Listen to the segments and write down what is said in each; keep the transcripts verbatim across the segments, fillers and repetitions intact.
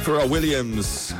Pharrell Williams,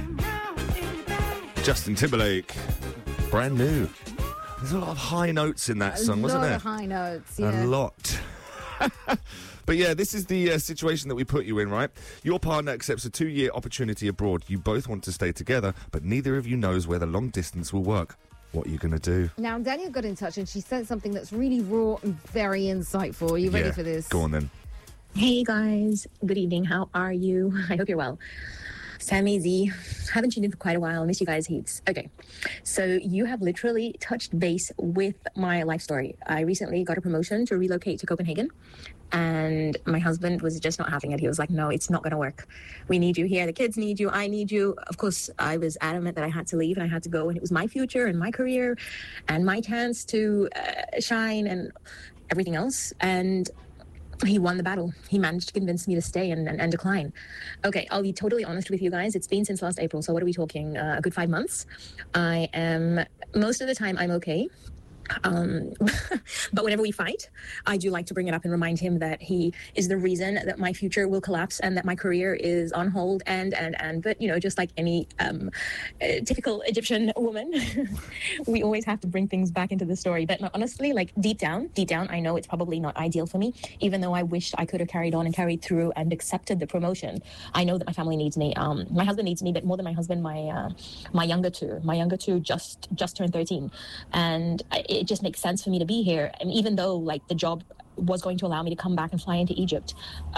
Justin Timberlake, brand new. There's a lot of high notes in that a song, wasn't lot there? of high notes, yeah. A lot. But yeah, this is the uh, situation that we put you in, right? Your partner accepts a two-year opportunity abroad. You both want to stay together, but neither of you knows where the long distance will work. What are you going to do? Now, Danielle got in touch and she said something that's really raw and very insightful. Are you ready Yeah, for this? Go on then. Hey guys, good evening. How are you? I hope you're well. Sammy Z, haven't tuned in for quite a while. Miss you guys heaps. Okay, so you have literally touched base with my life story. I recently got a promotion to relocate to Copenhagen, and my husband was just not having it. He was like, no, it's not going to work. We need you here. The kids need you. I need you. Of course, I was adamant that I had to leave and I had to go, and it was my future and my career and my chance to uh, shine and everything else. And he won the battle. He managed to convince me to stay and, and, and decline. Okay, I'll be totally honest with you guys. It's been since last April, so what are we talking? Uh, a good five months. I am, most of the time, I'm okay. Um, but whenever we fight, I do like to bring it up and remind him that he is the reason that my future will collapse and that my career is on hold and, and, and, but, you know, just like any um, uh, typical Egyptian woman, we always have to bring things back into the story. But no, honestly, like deep down, deep down, I know it's probably not ideal for me, even though I wished I could have carried on and carried through and accepted the promotion. I know that my family needs me. Um, my husband needs me, but more than my husband, my, uh, my younger two, my younger two just, just turned thirteen. And I, it just makes sense for me to be here. And even though like the job was going to allow me to come back and fly into Egypt,